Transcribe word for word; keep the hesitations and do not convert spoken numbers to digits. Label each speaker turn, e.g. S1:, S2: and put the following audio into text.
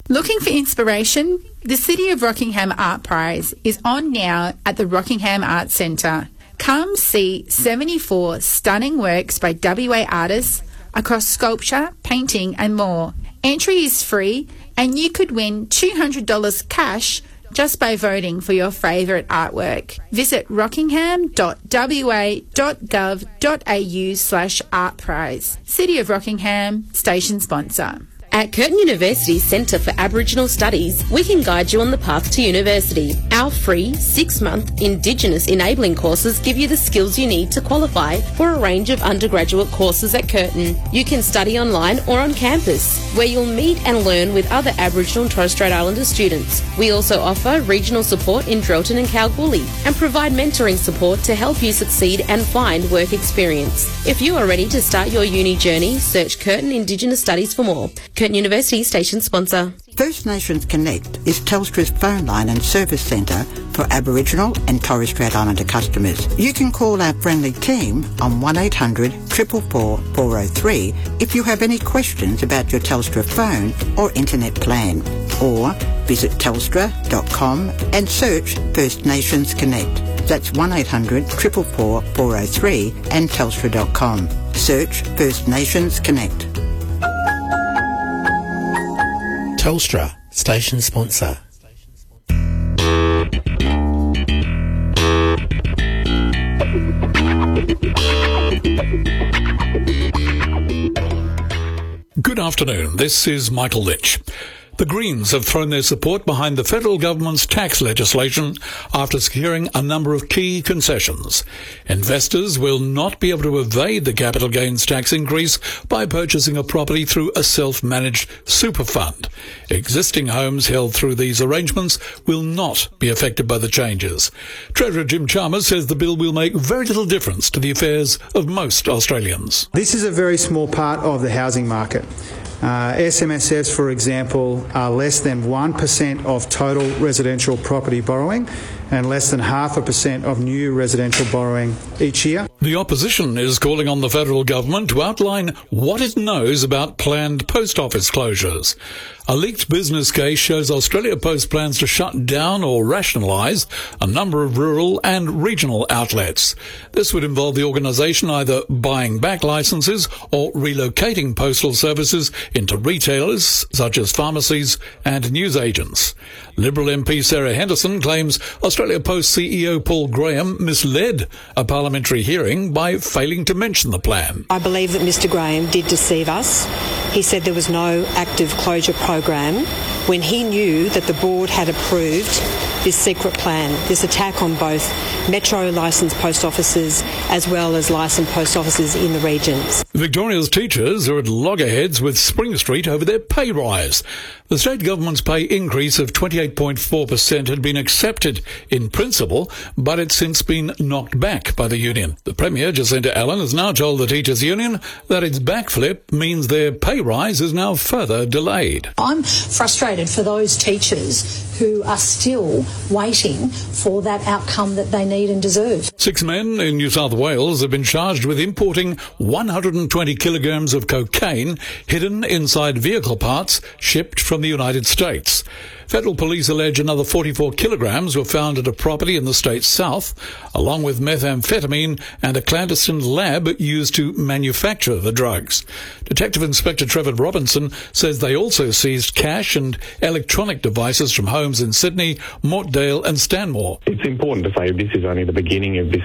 S1: Looking for inspiration? The City of Rockingham Art Prize is on now at the Rockingham Arts Centre. Come see seventy-four stunning works by W A artists across sculpture, painting and more. Entry is free and you could win two hundred dollars cash just by voting for your favourite artwork. Visit rockingham.wa.gov.au slash art prize. City of Rockingham, station sponsor.
S2: At Curtin University's Centre for Aboriginal Studies, we can guide you on the path to university. Our free six-month Indigenous Enabling courses give you the skills you need to qualify for a range of undergraduate courses at Curtin. You can study online or on campus, where you'll meet and learn with other Aboriginal and Torres Strait Islander students. We also offer regional support in Drelton and Kalgoorlie and provide mentoring support to help you succeed and find work experience. If you are ready to start your uni journey, search Curtin Indigenous Studies for more. Curtin University station sponsor.
S3: First Nations Connect is Telstra's phone line and service centre for Aboriginal and Torres Strait Islander customers. You can call our friendly team on one eight hundred, four four four, four oh three if you have any questions about your Telstra phone or internet plan. Or visit telstra dot com and search First Nations Connect. That's one eight hundred, four four four, four oh three and telstra dot com. Search First Nations Connect.
S4: Telstra, station sponsor.
S5: Good afternoon, this is Michael Lynch. The Greens have thrown their support behind the federal government's tax legislation after securing a number of key concessions. Investors will not be able to evade the capital gains tax increase by purchasing a property through a self-managed super fund. Existing homes held through these arrangements will not be affected by the changes. Treasurer Jim Chalmers says the bill will make very little difference to the affairs of most Australians.
S6: This is a very small part of the housing market. Uh, S M S Fs, for example, are less than one percent of total residential property borrowing and less than half a percent of new residential borrowing each year.
S5: The opposition is calling on the federal government to outline what it knows about planned post office closures. A leaked business case shows Australia Post plans to shut down or rationalise a number of rural and regional outlets. This would involve the organisation either buying back licences or relocating postal services into retailers such as pharmacies and newsagents. Liberal M P Sarah Henderson claims Australia Post C E O Paul Graham misled a parliamentary hearing by failing to mention the plan.
S7: I believe that Mr Graham did deceive us. He said there was no active closure program when he knew that the board had approved this secret plan, this attack on both metro licensed post offices as well as licensed post offices in the regions.
S5: Victoria's teachers are at loggerheads with Spring Street over their pay rise. The state government's pay increase of twenty-eight point four percent had been accepted in principle, but it's since been knocked back by the union. The Premier, Jacinta Allen, has now told the Teachers' Union that its backflip means their pay rise is now further delayed.
S8: I'm frustrated for those teachers who are still waiting for that outcome that they need and deserve.
S5: Six men in New South Wales have been charged with importing one hundred twenty kilograms of cocaine hidden inside vehicle parts shipped from the United States. Federal police allege another forty-four kilograms were found at a property in the state's south, along with methamphetamine and a clandestine lab used to manufacture the drugs. Detective Inspector Trevor Robinson says they also seized cash and electronic devices from homes in Sydney, Mortdale and Stanmore.
S9: It's important to say this is only the beginning of this